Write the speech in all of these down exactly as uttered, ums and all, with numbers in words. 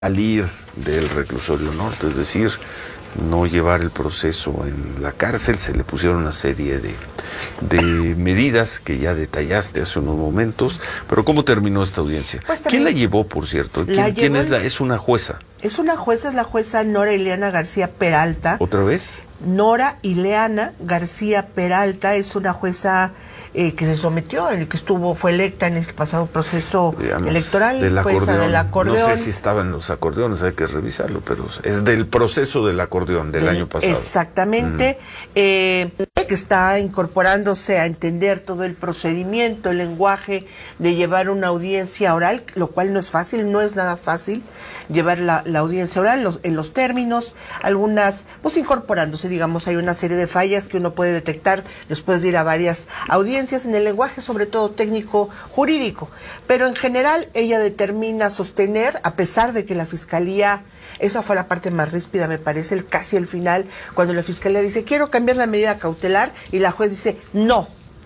salir del reclusorio norte, es decir, no llevar el proceso en la cárcel. Se le pusieron una serie de, de medidas que ya detallaste hace unos momentos. Pero ¿cómo terminó esta audiencia? Pues también, ¿quién la llevó, por cierto? ¿Quién, ¿quién es la? Es una jueza. Es una jueza, es la jueza Nora Ileana García Peralta. ¿Otra vez? Nora Ileana García Peralta es una jueza eh, que se sometió, el que estuvo, fue electa en el pasado proceso Digamos, electoral, del jueza acordeón. del acordeón. No sé si estaban los acordeones, hay que revisarlo, pero es del proceso del acordeón del, del año pasado. Exactamente, mm. eh, que está incorporándose a entender todo el procedimiento, el lenguaje de llevar una audiencia oral, lo cual no es fácil, no es nada fácil llevar la, la audiencia oral los, en los términos, algunas, pues incorporándose, digamos, hay una serie de fallas que uno puede detectar después de ir a varias audiencias en el lenguaje, sobre todo técnico jurídico, pero en general ella determina sostener, a pesar de que la Fiscalía, esa fue la parte más ríspida, me parece, el, casi el final, cuando la Fiscalía dice, quiero cambiar la medida cautelar, y la juez dice, no,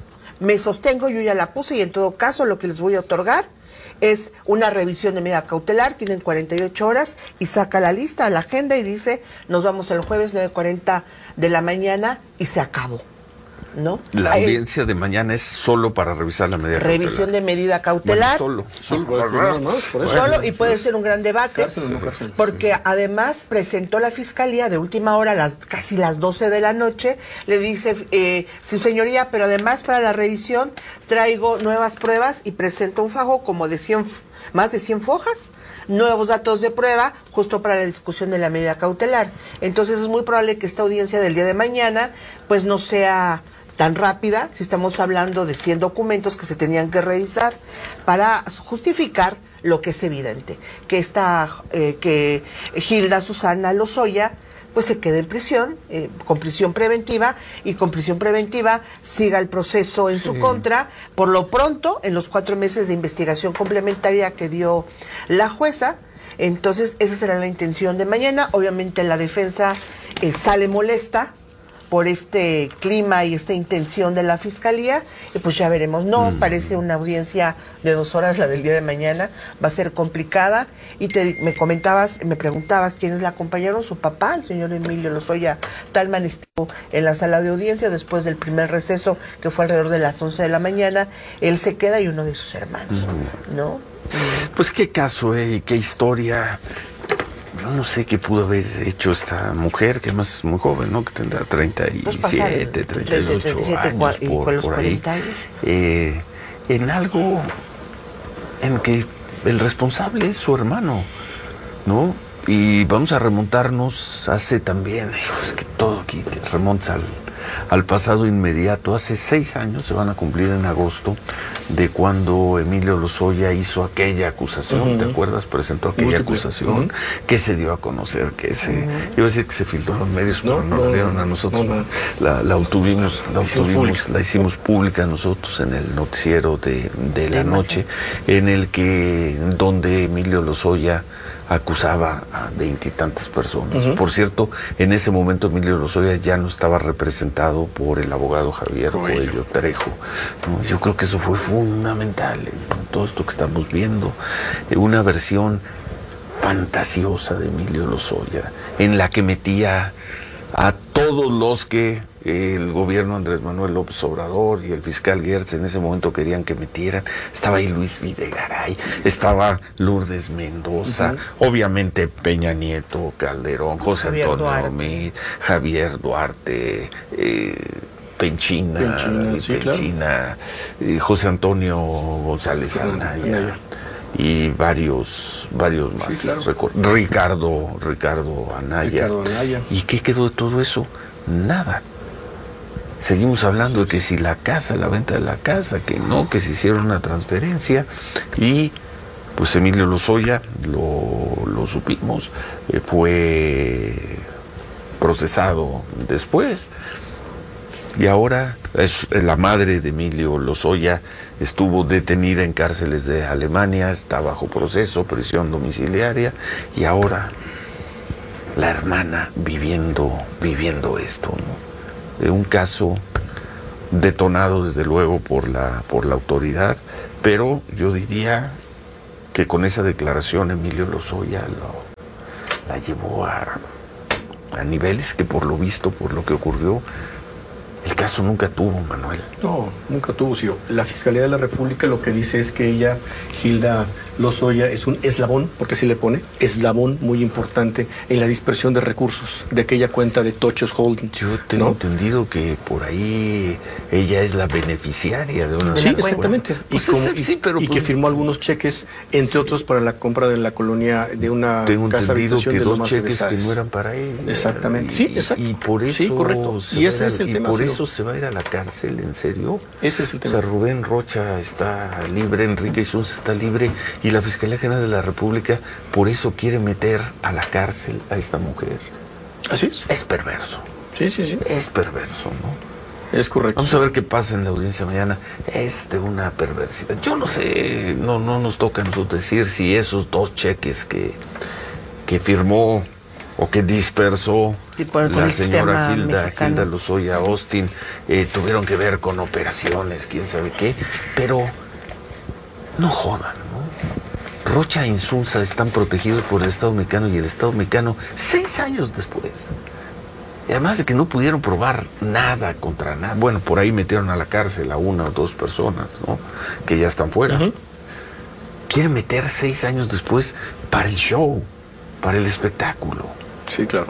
me sostengo, yo ya la puse, y en todo caso lo que les voy a otorgar es una revisión de medida cautelar, tienen cuarenta y ocho horas, y saca la lista, la agenda, y dice, nos vamos el jueves nueve cuarenta de la mañana, y se acabó, ¿no? La audiencia eh, de mañana es solo para revisar la medida revisión cautelar. de medida cautelar. Bueno, solo. Solo, no, no, por eso. Solo, y puede ser un gran debate, cárcel, no cárcel, porque sí. además presentó la Fiscalía de última hora, las casi las doce de la noche, le dice, eh, sí señoría, pero además para la revisión traigo nuevas pruebas y presento un fajo como de cien, más de cien fojas, nuevos datos de prueba, justo para la discusión de la medida cautelar. Entonces es muy probable que esta audiencia del día de mañana, pues no sea tan rápida, si estamos hablando de cien documentos que se tenían que revisar para justificar lo que es evidente, que esta, eh, que Gilda Susana Lozoya pues se quede en prisión, eh, con prisión preventiva, y con prisión preventiva siga el proceso en sí. su contra, por lo pronto, en los cuatro meses de investigación complementaria que dio la jueza. Entonces, esa será la intención de mañana. Obviamente la defensa eh, sale molesta por este clima y esta intención de la Fiscalía, y pues ya veremos. No, mm. parece una audiencia de dos horas, la del día de mañana, va a ser complicada, y te, me comentabas, me preguntabas quiénes la acompañaron, su papá, el señor Emilio Lozoya Talman, estuvo en la sala de audiencia después del primer receso, que fue alrededor de las once de la mañana, él se queda y uno de sus hermanos, mm. ¿no? Pues qué caso, eh, qué historia. Yo no sé qué pudo haber hecho esta mujer, que además es muy joven, ¿no? Que tendrá treinta y siete, treinta y ocho años, y por, con los por ahí. cuarenta años. Eh, en algo en que el responsable es su hermano, ¿no? Y vamos a remontarnos hace también, hijos, que todo aquí te remontas al, al pasado inmediato. Hace seis años, se van a cumplir en agosto, de cuando Emilio Lozoya hizo aquella acusación, uh-huh. ¿te acuerdas? Presentó aquella Múltiple. acusación uh-huh. que se dio a conocer, que se, uh-huh. iba a decir que se filtró en los medios, no, pero no, no la dieron a nosotros, no, no. La, la obtuvimos, la, obtuvimos la hicimos pública nosotros en el noticiero de, de la noche, en el que, donde Emilio Lozoya acusaba a veintitantas personas. Uh-huh. Por cierto, en ese momento Emilio Lozoya ya no estaba representado por el abogado Javier Coello Trejo. ¿no? Yo creo que eso fue fundamental en todo esto que estamos viendo. Una versión fantasiosa de Emilio Lozoya, en la que metía a todos los que el gobierno Andrés Manuel López Obrador y el fiscal Gertz en ese momento querían que metieran. Estaba ahí Luis Videgaray, estaba Lourdes Mendoza, uh-huh. obviamente Peña Nieto, Calderón, José Javier Antonio Meade, Javier Duarte, eh, Penchina, Penchina, sí, Penchina claro. eh, José Antonio González Anaya. Y varios, varios más. Sí, claro. Ricardo, Ricardo Anaya. Ricardo Anaya. ¿Y qué quedó de todo eso? Nada. Seguimos hablando de que si la casa, la venta de la casa, que no, que se hicieron una transferencia. Y pues Emilio Lozoya, lo, lo supimos, eh, fue procesado después. Y ahora es, la madre de Emilio Lozoya estuvo detenida en cárceles de Alemania, está bajo proceso, prisión domiciliaria, y ahora la hermana viviendo, viviendo esto, ¿no? Un caso detonado desde luego por la, por la autoridad, pero yo diría que con esa declaración Emilio Lozoya lo la llevó a, a niveles que por lo visto, por lo que ocurrió, el caso nunca tuvo, Manuel. No, nunca tuvo, sí. La Fiscalía de la República lo que dice es que ella, Gilda Lozoya, es un eslabón, porque así le pone, eslabón muy importante en la dispersión de recursos de aquella cuenta de Tochos Holding. Yo tengo ¿no? entendido que por ahí ella es la beneficiaria de una... Sí, exactamente. Pues y, como, ese, y, sí, pero y pues, que firmó algunos cheques, entre otros para la compra de la colonia, de una tengo casa entendido habitación que de dos Lomas de cheques que Besares. no eran para ella. Exactamente. Y, Sí, exacto. Y por eso, sí, correcto. Se Y va ese a, es el y tema. por Ciro. eso se va a ir a la cárcel, ¿en serio? Ese es el O tema. sea, Rubén Rocha está libre, Enrique Insunza está libre y la Fiscalía General de la República por eso quiere meter a la cárcel a esta mujer. Así es. Es perverso. Sí, sí, sí. Es perverso, ¿no? Es correcto. Vamos a ver qué pasa en la audiencia mañana. Es de una perversidad. Yo no sé, no, no nos toca a nosotros decir si esos dos cheques que, que firmó o que dispersó Tipo, con la el señora sistema Gilda, mexicano. Gilda Lozoya Austin eh, tuvieron que ver con operaciones, quién sabe qué, pero no jodan, ¿no? Rocha e Insunza están protegidos por el Estado mexicano y el Estado mexicano seis años después. Y además de que no pudieron probar nada contra nada. Bueno, por ahí metieron a la cárcel a una o dos personas, ¿no? Que ya están fuera. Uh-huh. Quieren meter seis años después para el show, para el espectáculo. Sí, claro.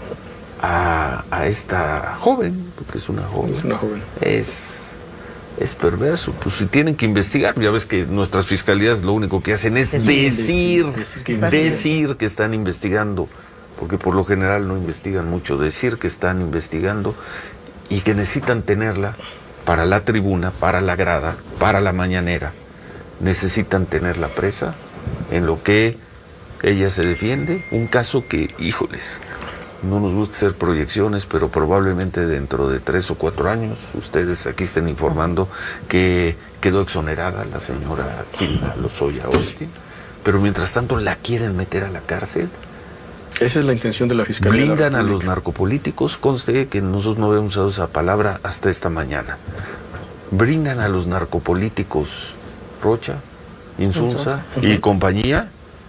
A, a esta joven, porque es una joven. Es una joven. Es, es perverso. Pues si tienen que investigar, ya ves que nuestras fiscalías lo único que hacen es decir, decir, decir, que, decir que están investigando. Porque por lo general no investigan mucho, decir que están investigando y que necesitan tenerla para la tribuna, para la grada, para la mañanera. Necesitan tenerla presa en lo que ella se defiende. Un caso que, híjoles, no nos gusta hacer proyecciones, pero probablemente dentro de tres o cuatro años ustedes aquí estén informando que quedó exonerada la señora Gilda Lozoya Austin. Pero mientras tanto la quieren meter a la cárcel. Esa es la intención de la Fiscalía. Blindan de la a los narcopolíticos. Conste que nosotros no habíamos usado esa palabra hasta esta mañana. Brindan a los narcopolíticos Rocha, Insunza uh-huh. y compañía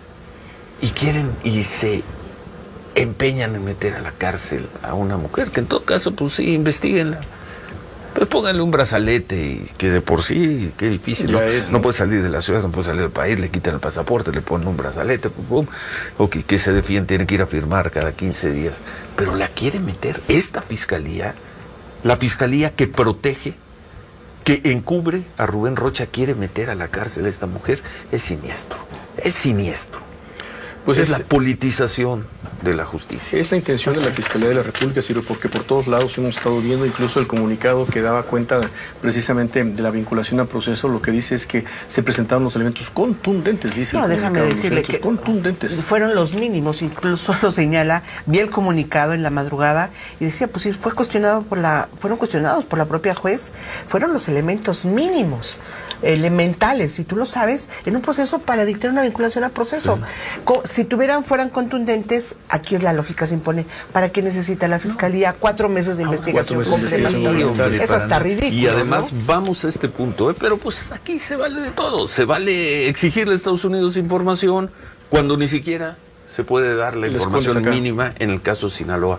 y quieren y se empeñan en meter a la cárcel a una mujer que en todo caso pues sí, investiguenla. Pues pónganle un brazalete y que de por sí, qué difícil, ¿no? Es, ¿no? No puede salir de la ciudad, no puede salir del país, le quitan el pasaporte, le ponen un brazalete, pum, pum, o que, que se defiende, tiene que ir a firmar cada quince días. Pero la quiere meter esta fiscalía, la fiscalía que protege, que encubre a Rubén Rocha, quiere meter a la cárcel a esta mujer, es siniestro, es siniestro. Pues es, es la politización de la justicia. Es la intención de la Fiscalía de la República, Ciro, porque por todos lados hemos estado viendo incluso el comunicado que daba cuenta precisamente de la vinculación al proceso. Lo que dice es que se presentaron los elementos contundentes, dice no, el déjame comunicado, decirle los elementos que contundentes. Fueron los mínimos, incluso lo señala, vi el comunicado en la madrugada y decía, pues sí, fue cuestionado por la, fueron cuestionados por la propia juez, fueron los elementos mínimos. Elementales, si tú lo sabes, en un proceso para dictar una vinculación al proceso. Sí. Si tuvieran, fueran contundentes, aquí es la lógica, se impone. ¿Para qué necesita la Fiscalía no. cuatro meses de no, investigación complementaria? Es hasta ridículo. Y además, ¿no? vamos a este punto, ¿eh? Pero pues aquí se vale de todo. Se vale exigirle a Estados Unidos información cuando ni siquiera se puede dar la información mínima en el caso Sinaloa.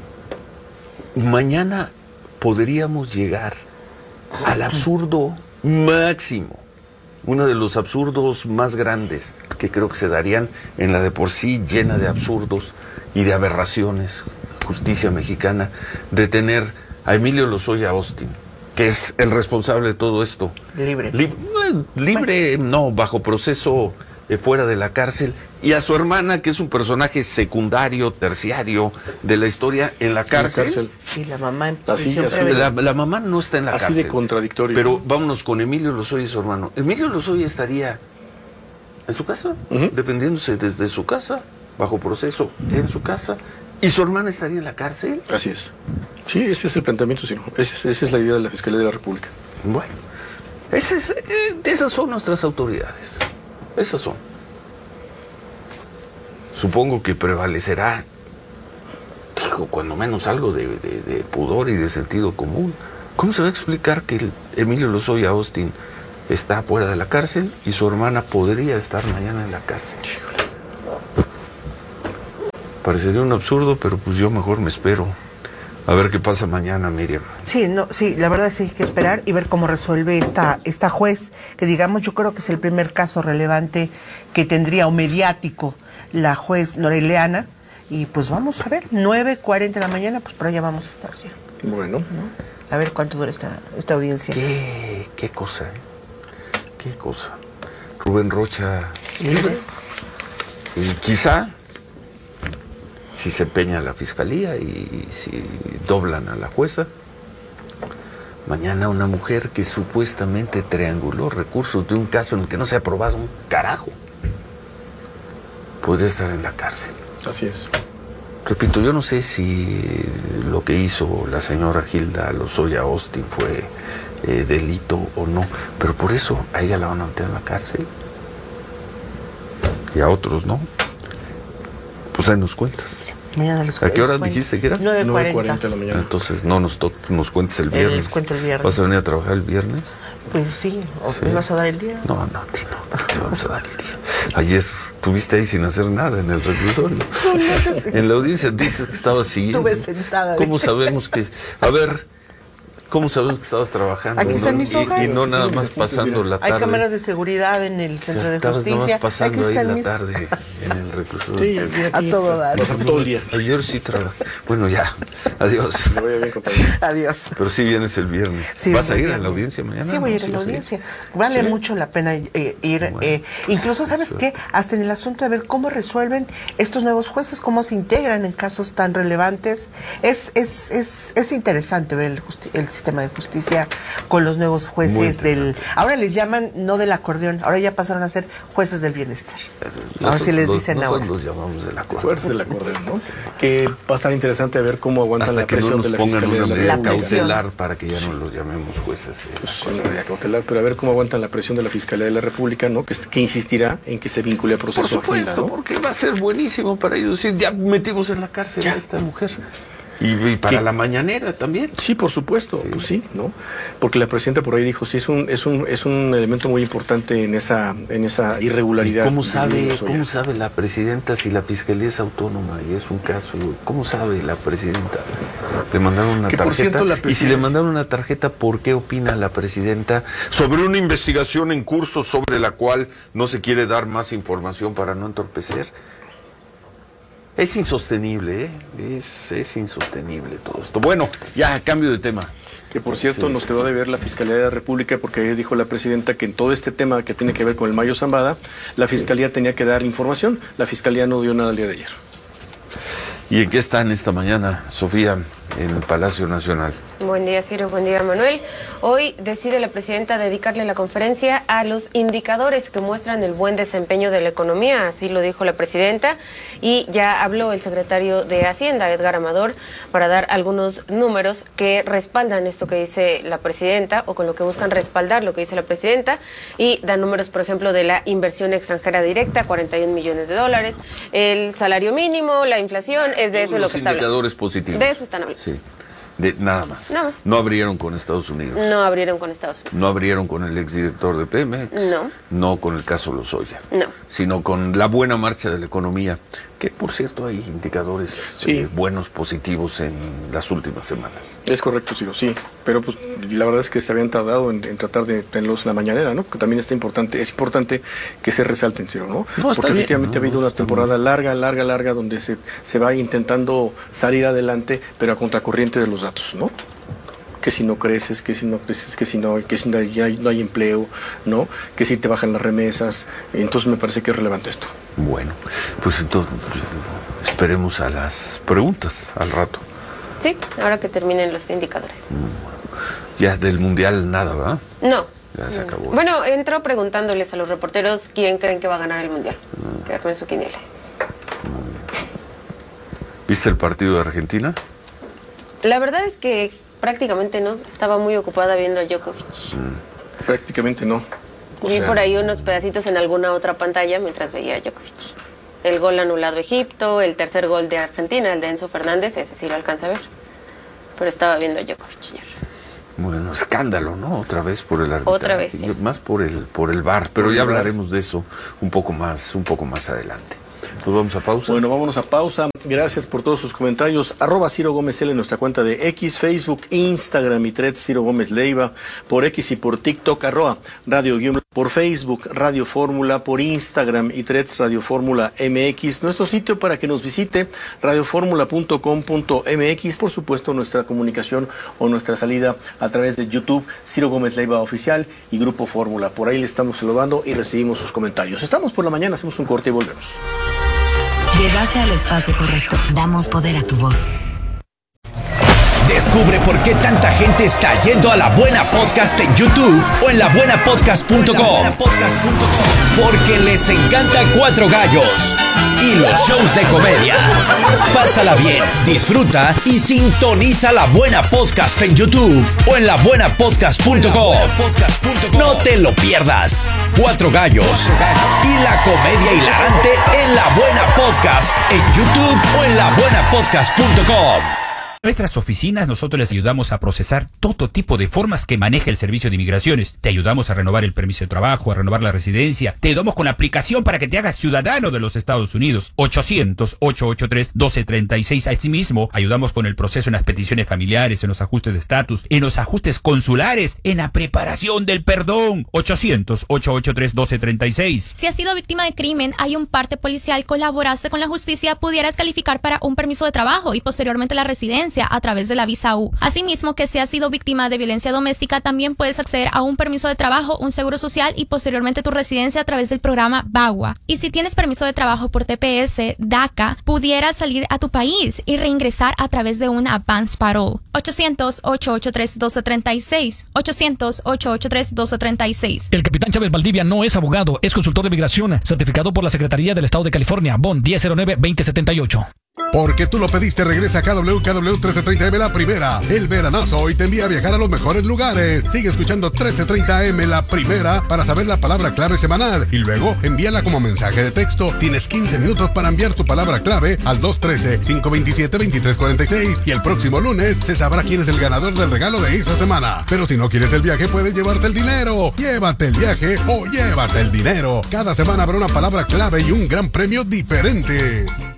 Mañana podríamos llegar al absurdo máximo, uno de los absurdos más grandes que creo que se darían en la de por sí llena de absurdos y de aberraciones, justicia mexicana, de tener a Emilio Lozoya Austin, que es el responsable de todo esto. Libre. Li- libre, no, bajo proceso, eh, fuera de la cárcel, y a su hermana, que es un personaje secundario, terciario de la historia, en la cárcel. En la cárcel. Y la mamá en así, así la, la mamá no está en la así cárcel. Así de contradictorio. Pero vámonos con Emilio Lozoya y su hermano. Emilio Lozoya estaría en su casa, uh-huh. defendiéndose desde su casa, bajo proceso en su casa, y su hermana estaría en la cárcel. Así es. Sí, ese es el planteamiento, Ciro. Esa es, es la idea de la Fiscalía de la República. Bueno, ese es, eh, esas son nuestras autoridades. Esas son. Supongo que prevalecerá, dijo, cuando menos algo de, de, de pudor y de sentido común. ¿Cómo se va a explicar que el Emilio Lozoya Austin está fuera de la cárcel y su hermana podría estar mañana en la cárcel? Parecería un absurdo, pero pues yo mejor me espero. A ver qué pasa mañana, Miriam. Sí, no, sí, la verdad sí hay que esperar y ver cómo resuelve esta, esta juez, que digamos yo creo que es el primer caso relevante que tendría o mediático la juez Noreleana. Y pues vamos a ver, nueve cuarenta de la mañana, pues por allá vamos a estar ya. Bueno. ¿No? A ver cuánto dura esta, esta audiencia. ¿Qué, qué cosa, eh? ¿Qué cosa? Rubén Rocha libre. Y quizá, si se empeña la fiscalía y si doblan a la jueza, mañana una mujer que supuestamente trianguló recursos de un caso en el que no se ha aprobado un carajo podría estar en la cárcel. Así es. Repito, yo no sé si lo que hizo la señora Hilda Lozoya Austin fue eh, delito o no, pero por eso a ella la van a meter en la cárcel y a otros no. Pues ahí nos cuentas. Mañana les, ¿A qué hora les dijiste que era? nueve cuarenta de la mañana. Entonces no nos, to nos cuentes el viernes. Les cuento el viernes. ¿Vas a venir a trabajar el viernes? Pues sí, ¿o Sí. me vas a dar el día? No, no, a ti no, a ti te vamos a dar el día. Ayer estuviste ahí sin hacer nada en el reclusorio. En la audiencia dices que estabas siguiendo. Estuve sentada. ¿Cómo sabemos que...? A ver, ¿cómo sabemos que estabas trabajando? Aquí están mis hojas. Y, y no nada más pasando la tarde. Hay cámaras de seguridad en el O sea, Centro de estabas nada Justicia. más pasando Aquí ahí están la mis... tarde en el reclusorio. Sí, el día A aquí, todo dar. pasar todo el día. Ayer sí trabajé. Bueno, ya. Adiós. Me voy a bien, compañero. Adiós. Pero sí vienes el viernes. Sí, ¿Vas a voy ir a viernes. la audiencia mañana? Sí, voy a ir ¿No? a la Sí, sí. audiencia. Vale ¿Sí? mucho la pena eh, ir. Bueno, eh, pues incluso, ¿sabes eso. qué? Hasta en el asunto de ver cómo resuelven estos nuevos jueces, cómo se integran en casos tan relevantes. Es, es, es, es interesante ver el, justi- el sistema de justicia con los nuevos Muy jueces del... interesante. Ahora les llaman no del acordeón, ahora ya pasaron a ser jueces del bienestar. Ahora Nosotros sí les los- dicen nosotros ahora. los llamamos de la cuarta. Fuerza del acordeón, ¿no? Que va a estar interesante ver cómo aguantan Hasta la que no presión nos de la pongan Fiscalía una de la medida La presión. cautelar para que ya no los llamemos jueces. de la Pues, una medida cautelar, pero a ver cómo aguantan la presión de la Fiscalía de la República, ¿no? Que, que insistirá en que se vincule a proceso. Por supuesto, Agenda, ¿no? porque va a ser buenísimo para ellos. Sí, ya metimos en la cárcel Ya. a esta mujer. Y, y para ¿Qué? la mañanera también. Sí, por supuesto, pues sí, ¿no? Porque la presidenta por ahí dijo, sí, es un, es un, es un elemento muy importante en esa, en esa irregularidad. ¿Cómo de sabe, Lozoya. ¿Cómo sabe la presidenta si la fiscalía es autónoma y es un caso? ¿Cómo sabe la presidenta? Le mandaron una Que, por tarjeta. cierto, la Y si le presidencia- mandaron una tarjeta, ¿por qué opina la presidenta sobre una investigación en curso sobre la cual no se quiere dar más información para no entorpecer? Es insostenible, ¿eh? Es, es insostenible todo esto. Bueno, ya, cambio de tema. Que por cierto Sí. nos quedó de ver la Fiscalía de la República porque ayer dijo la presidenta que en todo este tema que tiene que ver con el Mayo Zambada, la Fiscalía tenía que dar información. La Fiscalía no dio nada el día de ayer. ¿Y en qué están esta mañana, Sofía, en el Palacio Nacional? Buen día, Ciro. Buen día, Manuel. Hoy decide la presidenta dedicarle la conferencia a los indicadores que muestran el buen desempeño de la economía, así lo dijo la presidenta, y ya habló el secretario de Hacienda, Edgar Amador, para dar algunos números que respaldan esto que dice la presidenta, o con lo que buscan respaldar lo que dice la presidenta, y dan números, por ejemplo, de la inversión extranjera directa, cuarenta y un millones de dólares, el salario mínimo, la inflación, es de eso Todos lo los que está hablando. indicadores positivos. De eso están hablando. Sí. De, nada más. Nada más. No abrieron con Estados Unidos. No abrieron con Estados Unidos. No abrieron con el exdirector de Pemex. No. No con el caso Lozoya. No. Sino con la buena marcha de la economía. Que, por cierto, hay indicadores Sí. eh, buenos, positivos en las últimas semanas. Es correcto, Ciro, sí. Pero pues la verdad es que se habían tardado en, en tratar de tenerlos en la mañanera, ¿no? Porque también está importante, es importante que se resalten, Ciro, ¿no? No, está Porque bien, efectivamente no, ha habido no, una está temporada larga, larga, larga, donde se, se va intentando salir adelante, pero a contracorriente de los datos, ¿no? Que si no creces, que si no creces, que si no, que si no hay, no hay empleo, ¿no? Que si te bajan las remesas. Entonces me parece que es relevante esto. Bueno, pues entonces esperemos a las preguntas al rato. Sí, ahora que terminen los indicadores. Ya del Mundial nada, ¿verdad? No. Ya se acabó. Bueno, entró preguntándoles a los reporteros quién creen que va a ganar el Mundial. Que armen su quiniela. ¿Viste el partido de Argentina? La verdad es que prácticamente no. Estaba muy ocupada viendo a Djokovic. Prácticamente no. O Vi sea, por ahí unos pedacitos en alguna otra pantalla mientras veía a Djokovic. El gol anulado a Egipto, el tercer gol de Argentina, el de Enzo Fernández, ese sí lo alcanza a ver. Pero estaba viendo a Djokovic ayer. Bueno, escándalo, ¿no? Otra vez por el arbitraje. Otra vez, sí. Más por el por el V A R, pero Por ya el V A R. hablaremos de eso un poco más, un poco más adelante. Pues vamos a pausa. Bueno, vámonos a pausa. Gracias por todos sus comentarios. Arroba Ciro Gómez L en nuestra cuenta de X, Facebook, Instagram y Threads Ciro Gómez Leiva. Por X y por TikTok, arroba Radio Guión. Por Facebook, Radio Fórmula. Por Instagram y Threads Radio Fórmula M X. Nuestro sitio para que nos visite, radioformula punto com punto m x. Por supuesto, nuestra comunicación o nuestra salida a través de YouTube, Ciro Gómez Leiva Oficial y Grupo Fórmula. Por ahí le estamos saludando y recibimos sus comentarios. Estamos por la mañana, hacemos un corte y volvemos. Llegaste al espacio correcto. Damos poder a tu voz. Descubre por qué tanta gente está yendo a La Buena Podcast en YouTube o en la buena podcast punto com. Porque les encanta Cuatro Gallos y los shows de comedia. Pásala bien, disfruta y sintoniza La Buena Podcast en YouTube o en la buena podcast punto com. No te lo pierdas. Cuatro Gallos y la comedia hilarante en La Buena Podcast en YouTube o en la buena podcast punto com. Nuestras oficinas, nosotros les ayudamos a procesar todo tipo de formas que maneja el Servicio de Inmigraciones. Te ayudamos a renovar el permiso de trabajo, a renovar la residencia. Te ayudamos con la aplicación para que te hagas ciudadano de los Estados Unidos. ochocientos, ochocientos ochenta y tres, doce treinta y seis. Asimismo, ayudamos con el proceso en las peticiones familiares, en los ajustes de estatus, en los ajustes consulares, en la preparación del perdón. ochocientos, ochocientos ochenta y tres, doce treinta y seis. Si has sido víctima de crimen, hay un parte policial, colaboraste con la justicia, pudieras calificar para un permiso de trabajo y posteriormente la residencia a través de la visa U. Asimismo, que si has sido víctima de violencia doméstica, también puedes acceder a un permiso de trabajo, un seguro social y posteriormente tu residencia a través del programa BAGUA. Y si tienes permiso de trabajo por T P S, DACA, pudieras salir a tu país y reingresar a través de una advance parole. ochocientos, ochocientos ochenta y tres, doce treinta y seis. ochocientos, ochocientos ochenta y tres, doce treinta y seis. El capitán Chávez Valdivia no es abogado, es consultor de migración, certificado por la Secretaría del Estado de California, B O N diez cero nueve veinte setenta y ocho. Porque tú lo pediste, regresa a K W K W trece treinta M La Primera. El veranazo hoy te envía a viajar a los mejores lugares. Sigue escuchando trece treinta M La Primera para saber la palabra clave semanal y luego envíala como mensaje de texto. Tienes quince minutos para enviar tu palabra clave al dos uno tres, cinco dos siete, dos tres cuatro seis y el próximo lunes se sabrá quién es el ganador del regalo de esta semana. Pero si no quieres el viaje, puedes llevarte el dinero. Llévate el viaje o llévate el dinero. Cada semana habrá una palabra clave y un gran premio diferente.